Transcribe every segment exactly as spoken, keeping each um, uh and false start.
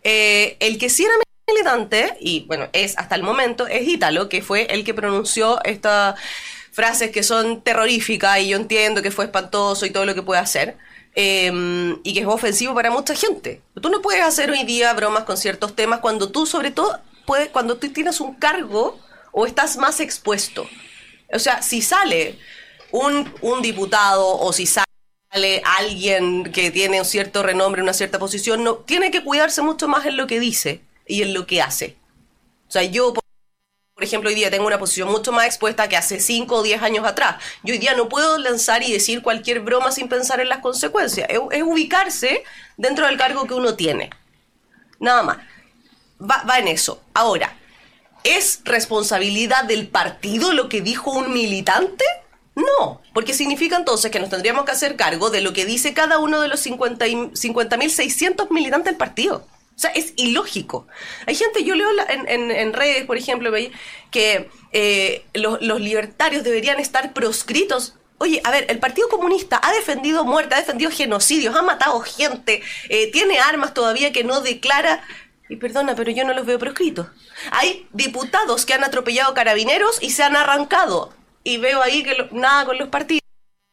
Eh, el que sí era militante, y bueno, es hasta el momento, es Ítalo, que fue el que pronunció estas frases que son terroríficas, y yo entiendo que fue espantoso y todo lo que puede hacer, eh, y que es ofensivo para mucha gente. Tú no puedes hacer hoy día bromas con ciertos temas cuando tú, sobre todo, puedes, cuando tú tienes un cargo o estás más expuesto. O sea, si sale un, un diputado o si sale alguien que tiene un cierto renombre, una cierta posición, no, tiene que cuidarse mucho más en lo que dice y en lo que hace. O sea, yo, por por ejemplo, hoy día tengo una posición mucho más expuesta que hace cinco o diez años atrás. Yo hoy día no puedo lanzar y decir cualquier broma sin pensar en las consecuencias. Es, es ubicarse dentro del cargo que uno tiene. Nada más. Va, va en eso. Ahora, ¿es responsabilidad del partido lo que dijo un militante? No, porque significa entonces que nos tendríamos que hacer cargo de lo que dice cada uno de los cincuenta mil seiscientos militantes del partido. O sea, es ilógico. Hay gente, yo leo la, en, en, en redes, por ejemplo, que eh, los, los libertarios deberían estar proscritos. Oye, a ver, el Partido Comunista ha defendido muerte, ha defendido genocidios, ha matado gente, eh, tiene armas todavía que no declara. Y perdona, pero yo no los veo proscritos. Hay diputados que han atropellado carabineros y se han arrancado. Y veo ahí que lo, nada con los partidos.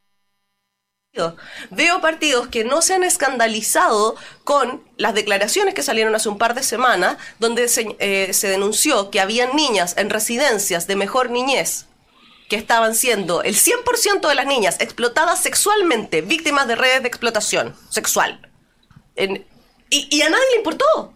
Veo partidos que no se han escandalizado con las declaraciones que salieron hace un par de semanas, donde se, eh, se denunció que habían niñas en residencias de mejor niñez que estaban siendo el cien por ciento de las niñas explotadas sexualmente, víctimas de redes de explotación sexual. En, y, y a nadie le importó.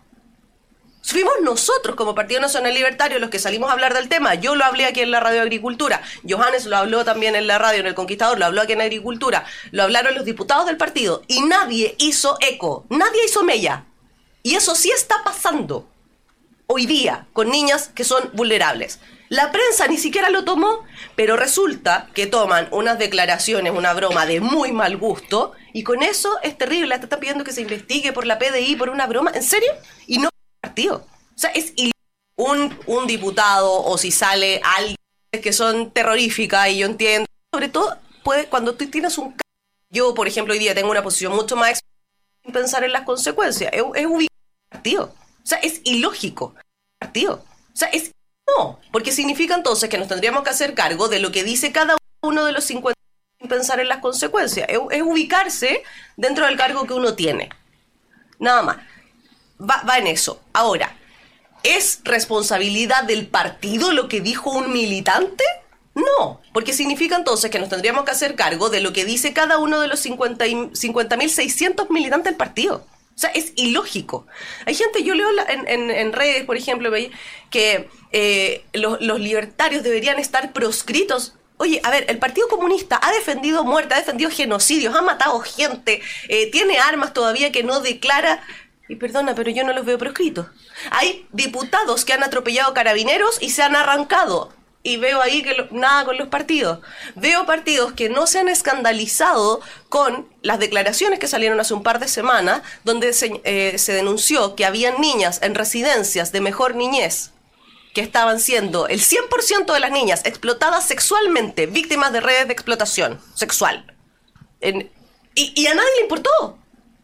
Fuimos nosotros como Partido Nacional Libertario los que salimos a hablar del tema. Yo lo hablé aquí en la Radio Agricultura, Johannes lo habló también en la radio, en El Conquistador, lo habló aquí en Agricultura, lo hablaron los diputados del partido y nadie hizo eco, nadie hizo mella. Y eso sí está pasando hoy día con niñas que son vulnerables. La prensa ni siquiera lo tomó, pero resulta que toman unas declaraciones, una broma de muy mal gusto, y con eso es terrible. Te están pidiendo que se investigue por la P D I por una broma, ¿en serio? Y no partido. O sea, es un, un diputado o si sale alguien que son terroríficas, y yo entiendo, sobre todo puede, cuando tú tienes un... Yo, por ejemplo, hoy día tengo una posición mucho más expuesta sin pensar en las consecuencias. Es, es ubicar partido. O sea, es ilógico. Partido. O sea, es... No, porque significa entonces que nos tendríamos que hacer cargo de lo que dice cada uno de los cincuenta sin pensar en las consecuencias. Es, es ubicarse dentro del cargo que uno tiene. Nada más. Va, va en eso. Ahora, ¿es responsabilidad del partido lo que dijo un militante? No, porque significa entonces que nos tendríamos que hacer cargo de lo que dice cada uno de los cincuenta mil seiscientos militantes del partido. O sea, es ilógico. Hay gente, yo leo la, en, en, en redes, por ejemplo, que eh, los, los libertarios deberían estar proscritos. Oye, a ver, el Partido Comunista ha defendido muerte, ha defendido genocidios, ha matado gente, eh, tiene armas todavía que no declara. Y perdona, pero yo no los veo proscritos. Hay diputados que han atropellado carabineros y se han arrancado. Y veo ahí que lo, nada con los partidos. Veo partidos que no se han escandalizado con las declaraciones que salieron hace un par de semanas, donde se, eh, se denunció que habían niñas en residencias de mejor niñez que estaban siendo el cien por ciento de las niñas explotadas sexualmente, víctimas de redes de explotación sexual. En, y, y a nadie le importó.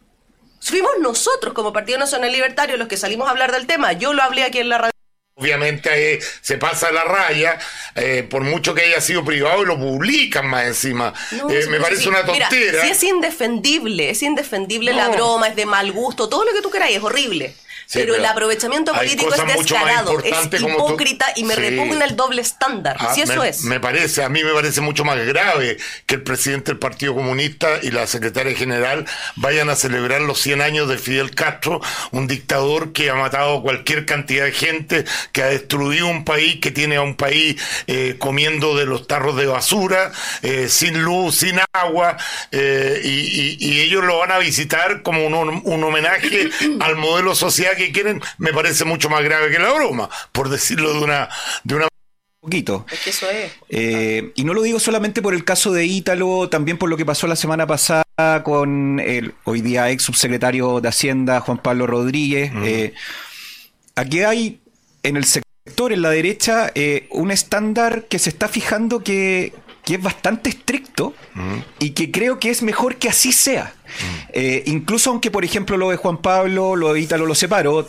Fuimos nosotros como Partido Nacional Libertario los que salimos a hablar del tema. Yo lo hablé aquí en la radio. Obviamente eh, se pasa la raya, eh, por mucho que haya sido privado, y lo publican más encima. No, eh, me parece sí. una tontera. Mira, sí es indefendible, es indefendible no. la broma, es de mal gusto, todo lo que tú queráis, es horrible. Sí, pero, pero el aprovechamiento político es descarado, es hipócrita tú... y me sí. repugna el doble estándar. Ah, si eso me, es. Me parece, a mí me parece mucho más grave que el presidente del Partido Comunista y la secretaria general vayan a celebrar los cien años de Fidel Castro, un dictador que ha matado cualquier cantidad de gente, que ha destruido un país, que tiene a un país eh, comiendo de los tarros de basura, eh, sin luz, sin agua, eh, y, y, y ellos lo van a visitar como un, un homenaje al modelo social que quieren. Me parece mucho más grave que la broma, por decirlo de una de una poquito. Es que eso es. Eh, y no lo digo solamente por el caso de Ítalo, también por lo que pasó la semana pasada con el hoy día ex subsecretario de Hacienda, Juan Pablo Rodríguez. Uh-huh. Eh, aquí hay en el sector, en la derecha, eh, un estándar que se está fijando que, que es bastante estricto uh-huh. y que creo que es mejor que así sea. Uh-huh. Eh, incluso aunque, por ejemplo, lo de Juan Pablo, lo de Ítalo lo separo,